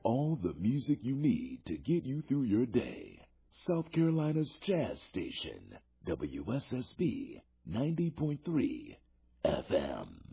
all the music you need to get you through your day. South Carolina's Jazz Station, WSSB 90.3 FM.